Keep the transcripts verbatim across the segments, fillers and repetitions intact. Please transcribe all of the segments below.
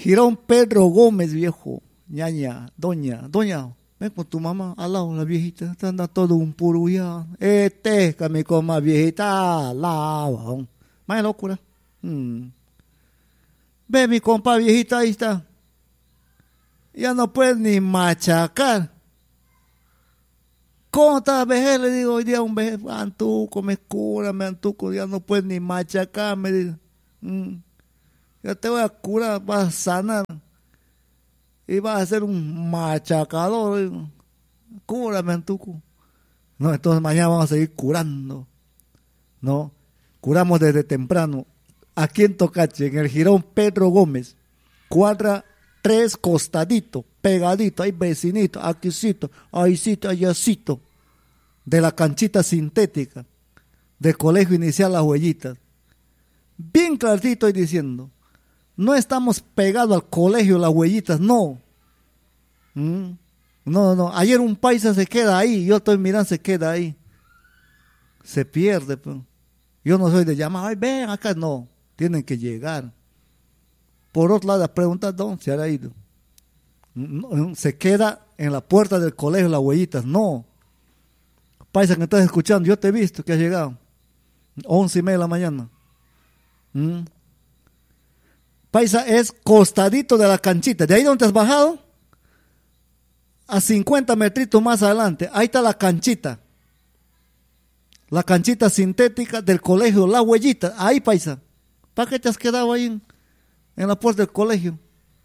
Girón Pedro Gómez, viejo. Ñaña, doña, doña, ven con tu mamá al lado, la viejita, está anda todo un puro ya. Este, que me coma viejita, al lado. Más locura. Hmm. Ve mi compa viejita, ahí está. Ya no puede ni machacar. ¿Cómo está vejez? Le digo, hoy día un vejez, antuco, me cura, me antuco, ya no puede ni machacar, me dice. Hmm. Ya te voy a curar, vas a sanar. Y vas a ser un machacador. Cúrame, Antuco. No, entonces mañana vamos a seguir curando. No, curamos desde temprano. Aquí en Tocache, en el Girón Pedro Gómez, cuadra tres costaditos, pegadito, ahí vecinito, aquícito, ahícito, allácito, de la canchita sintética, del Colegio Inicial Las Huellitas. Bien clarito estoy diciendo. No estamos pegados al colegio Las Huellitas, no. ¿Mm? No, no. Ayer un paisa se queda ahí, yo estoy mirando, se queda ahí. Se pierde. Pues. Yo no soy de llamar, ay, ven acá, no. Tienen que llegar. Por otro lado, preguntas dónde se ha ido. No, se queda en la puerta del colegio Las Huellitas, no. Paisa que estás escuchando, yo te he visto que has llegado. Once y media de la mañana. ¿Mm? Paisa es costadito de la canchita. De ahí donde has bajado, a cincuenta metritos más adelante, ahí está la canchita. La canchita sintética del colegio Las Huellitas. Ahí, paisa. ¿Para qué te has quedado ahí en, en la puerta del colegio?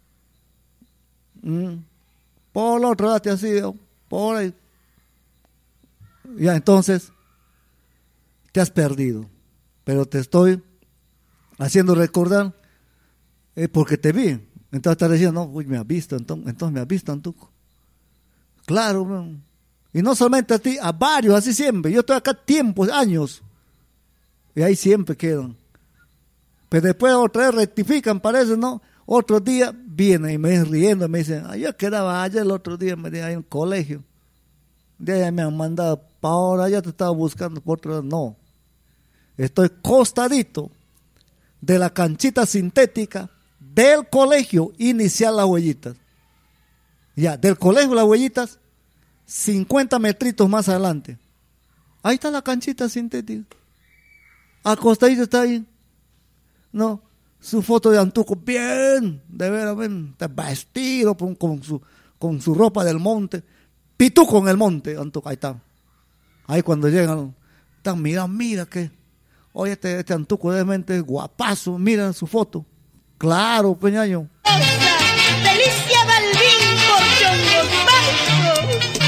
Mm. Por la otra lado te has ido. Por ahí. Ya, entonces, te has perdido. Pero te estoy haciendo recordar. Eh, porque te vi. Entonces estás diciendo, no, uy, me has visto, entonces, entonces me has visto, Antuco. Claro, bro. Y no solamente a ti, a varios, así siempre. Yo estoy acá tiempos, años. Y ahí siempre quedan. Pero después otra vez rectifican, parece, ¿no? Otro día vienen y me dicen riendo, me dicen, ah, yo quedaba allá el otro día, me dicen, ahí en el colegio. De allá me han mandado, para ahora ya te estaba buscando por otro lado. No. Estoy costadito de la canchita sintética del colegio Inicial Las Huellitas. Ya, del colegio Las Huellitas, cincuenta metritos más adelante. Ahí está la canchita sintética. Acostadito está ahí. No, su foto de Antuco, bien, de veras, bien, está vestido con, con, su, con su ropa del monte. Pituco en el monte, Antuco, ahí está. Ahí cuando llegan, están mirando, mira que, oye, este, este Antuco de mente es guapazo, mira su foto. Claro, peñaño. Delicia Balbín por Chongos Vasco.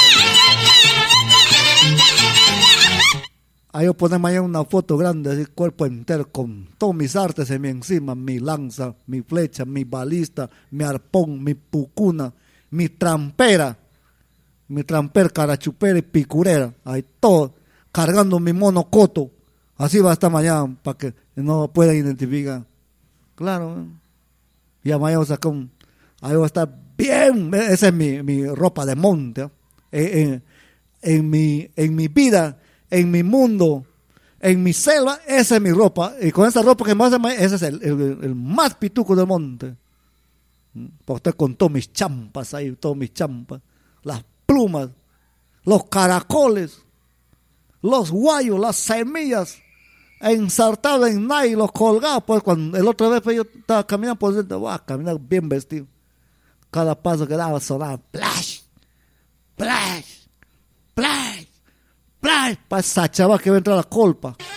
Ahí yo ponemos mañana una foto grande, así, cuerpo entero, con todos mis artes en mi encima, mi lanza, mi flecha, mi balista, mi arpón, mi pucuna, mi trampera, mi tramper, carachupera y picurera, ahí todo, cargando mi monocoto. Así va a estar mañana, para que no puedan identificar. Claro, ya mañana saca un, ahí va a estar bien, esa es mi, mi ropa de monte, ¿eh? en, en, en, mi, en mi vida, en mi mundo, en mi selva, esa es mi ropa, y con esa ropa que me hace, ese es el, el, el más pituco del monte, porque estoy con todos mis champas ahí, todos mis champas, las plumas, los caracoles, los guayos, las semillas, ensartado en nylon, colgado, pues cuando el otro vez pues, yo estaba caminando por dentro, wow, caminando bien vestido, cada paso que daba sonaba, plash, plash, plash, plash, para esa chava que va a entrar a la colpa.